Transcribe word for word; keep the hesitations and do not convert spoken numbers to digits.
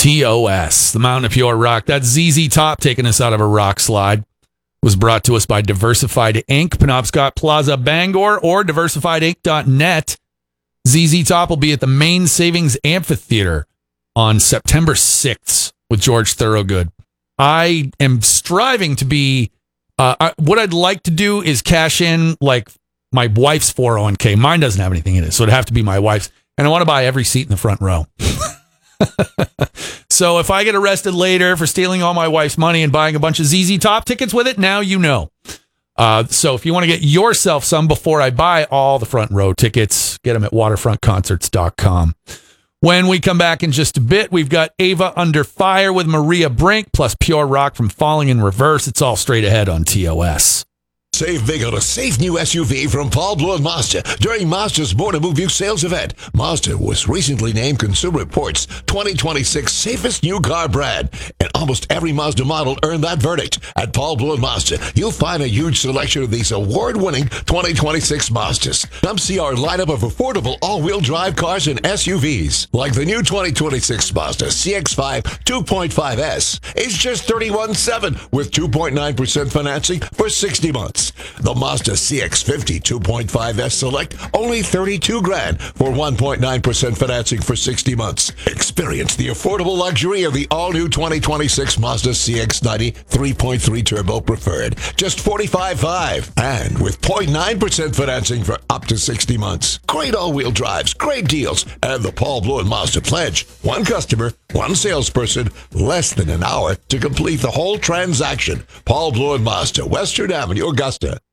T O S, the Mountain of Pure Rock. That's Z Z Top taking us out of a rock slide. Was brought to us by Diversified Incorporated, Penobscot Plaza, Bangor, or diversified inc dot net. Z Z Top will be at the Main Savings Amphitheater on September sixth with George Thorogood. I am striving to be, uh, I, what I'd like to do is cash in like my wife's four oh one k. Mine doesn't have anything in it, so it'd have to be my wife's. And I want to buy every seat in the front row. So if I get arrested later for stealing all my wife's money and buying a bunch of Z Z Top tickets with it, now you know. Uh, so if you want to get yourself some before I buy all the front row tickets, get them at waterfront concerts dot com. When we come back in just a bit, we've got Ava Under Fire with Maria Brink, plus Pure Rock from Falling in Reverse. It's all straight ahead on T O S. Save big on a safe new S U V from Paul Blue and Mazda during Mazda's Born to Move You sales event. Mazda was recently named Consumer Reports twenty twenty-six safest new car brand, and almost every Mazda model earned that verdict. At Paul Blue and Mazda, you'll find a huge selection of these award-winning twenty twenty-six Mazdas. Come see our lineup of affordable all-wheel drive cars and S U Vs, like the new twenty twenty-six Mazda C X five two point five S. It's just thirty-one thousand seven hundred dollars with two point nine percent financing for sixty months. The Mazda C X fifty two point five S Select, only thirty-two grand for one point nine percent financing for sixty months. Experience the affordable luxury of the all-new twenty twenty-six Mazda C X ninety three point three Turbo Preferred, just forty-five thousand five hundred dollars. And with zero point nine percent financing for up to sixty months. Great all-wheel drives, great deals, and the Paul Blue and Mazda pledge. One customer, one salesperson, less than an hour to complete the whole transaction. Paul Blue and Mazda, Western Avenue, Augusta.